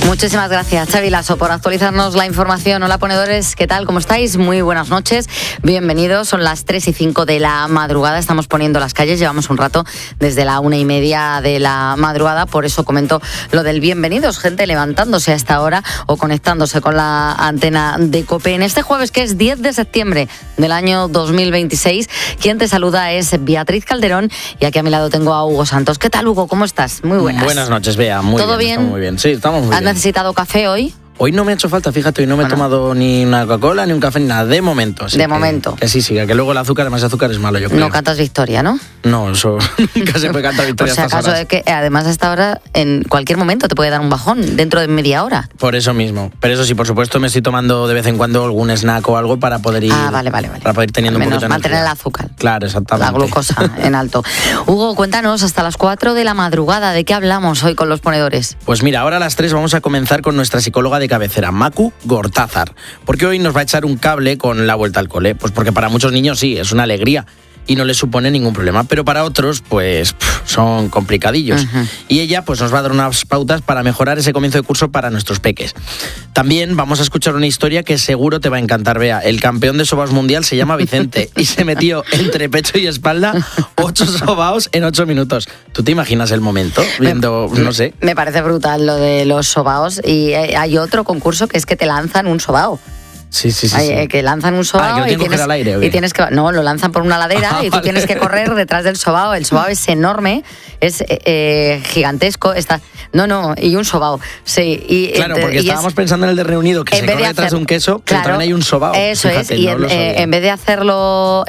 Muchísimas gracias, Xavi Lasso, por actualizarnos la información. Hola, ponedores, ¿qué tal? ¿Cómo estáis? Muy buenas noches, bienvenidos. Son las 3:05 de la madrugada, estamos poniendo las calles, llevamos un rato desde la 1:30 de la madrugada, por eso comento lo del bienvenidos, gente levantándose a esta hora o conectándose con la antena de COPE. En este jueves, que es 10 de septiembre del año 2026, quien te saluda es Beatriz Calderón y aquí a mi lado tengo a Hugo Santos. ¿Qué tal, Hugo? ¿Cómo estás? Muy buenas. Buenas noches, Bea. ¿Todo bien? Estamos muy bien. Sí, estamos muy bien. ¿Has necesitado café hoy? Hoy no me ha hecho falta, fíjate, hoy no me he tomado ni una Coca-Cola, ni un café, ni nada, de momento. De momento. Que sí, que luego el azúcar, además azúcar es malo, yo creo. No cantas victoria, ¿no? No, eso nunca se puede cantar victoria. Por si acaso, es que además a esta hora, en cualquier momento te puede dar un bajón, dentro de media hora. Por eso mismo. Pero eso sí, por supuesto, me estoy tomando de vez en cuando algún snack o algo para poder ir... Vale. Para poder ir teniendo un poquito de mantener energía. el azúcar. Claro, exactamente. La glucosa en alto. Hugo, cuéntanos, hasta las 4 de la madrugada, ¿de qué hablamos hoy con los ponedores? Pues mira, ahora a las 3 vamos a comenzar con nuestra psicóloga de cabecera, Macu Gortázar, porque hoy nos va a echar un cable con la vuelta al cole, pues porque para muchos niños sí, es una alegría y no les supone ningún problema, pero para otros pues son complicadillos. Uh-huh. Y ella pues nos va a dar unas pautas para mejorar ese comienzo de curso para nuestros peques. También vamos a escuchar una historia que seguro te va a encantar, Bea. El campeón de sobaos mundial se llama Vicente y se metió entre pecho y espalda 8 sobaos en 8 minutos. ¿Tú te imaginas el momento viendo, no sé? Me parece brutal lo de los sobaos y hay otro concurso que es que te lanzan un sobao. Sí. Que lanzan un sobao que y tienes que... No, lo lanzan por una ladera y tú tienes que correr detrás del sobao. El sobao es enorme, es gigantesco. Y un sobao. Sí, claro, porque estábamos pensando en el de Reino Unido, que se corre detrás de un queso, pero también hay un sobao. Eso fíjate, es, y en vez de hacerlo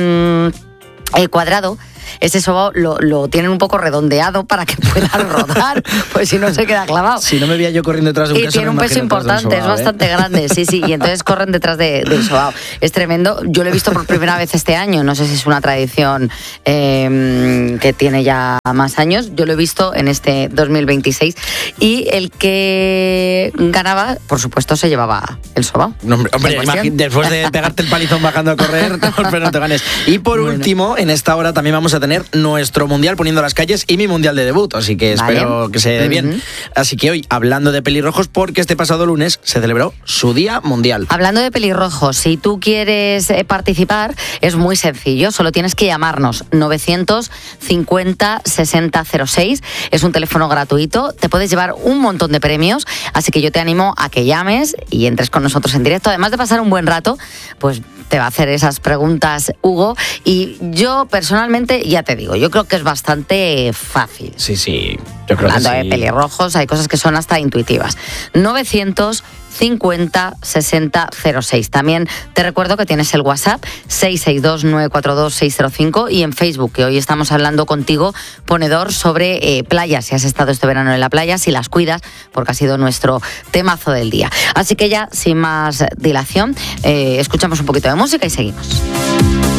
cuadrado, ese sobao lo tienen un poco redondeado para que puedan rodar, pues si no se queda clavado. Si no me veía yo corriendo detrás de un queso. Y tiene un peso importante, es bastante grande, sí, y entonces corren detrás del sobao. Es tremendo, yo lo he visto por primera vez este año, no sé si es una tradición que tiene ya más años, yo lo he visto en este 2026 y el que ganaba, por supuesto, se llevaba el sobao. No, hombre, después de pegarte el palizón bajando a correr, no te ganes. Y por último, en esta hora también vamos a tener nuestro mundial poniendo las calles y mi mundial de debut, así que espero que se dé bien. Así que hoy, hablando de pelirrojos, porque este pasado lunes se celebró su Día Mundial. Hablando de pelirrojos, si tú quieres participar, es muy sencillo, solo tienes que llamarnos 950 6006, es un teléfono gratuito, te puedes llevar un montón de premios, así que yo te animo a que llames y entres con nosotros en directo, además de pasar un buen rato, pues te va a hacer esas preguntas Hugo, y yo personalmente, ya te digo, yo creo que es bastante fácil. Sí, yo creo Hablando que sí. de pelirrojos, hay cosas que son hasta intuitivas. 950 60 06. También te recuerdo que tienes el WhatsApp 662 942 605 y en Facebook, que hoy estamos hablando contigo, ponedor, sobre playas. Si has estado este verano en la playa, si las cuidas, porque ha sido nuestro temazo del día. Así que ya, sin más dilación, escuchamos un poquito de música y seguimos.